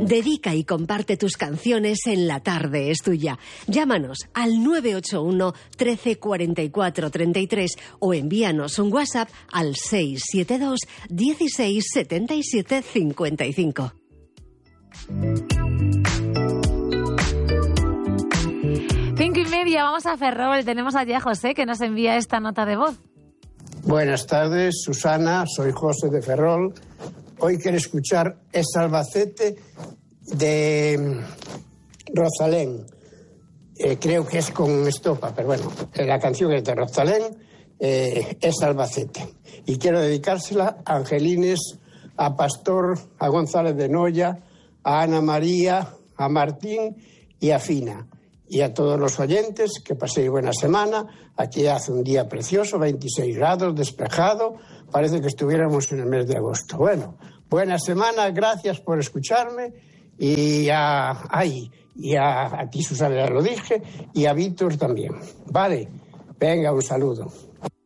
Dedica y comparte tus canciones en La Tarde es Tuya. Llámanos al 981 13 44 33 o envíanos un WhatsApp al 672 16 77 55. Cinco y media, vamos a Ferrol. Tenemos allí a José que nos envía esta nota de voz. Buenas tardes, Susana. Soy José de Ferrol. Hoy quiero escuchar Es Albacete de Rosalén. Creo que es con estopa, pero bueno, la canción es de Rosalén, Es Albacete. Y quiero dedicársela a Angelines, a Pastor, a González de Noya, a Ana María, a Martín y a Fina. Y a todos los oyentes, que paséis buena semana. Aquí hace un día precioso, 26 grados, despejado. Parece que estuviéramos en el mes de agosto. Bueno, buena semana, gracias por escucharme. Y a ti, Susana, ya lo dije, y a Víctor también. Vale, venga, un saludo.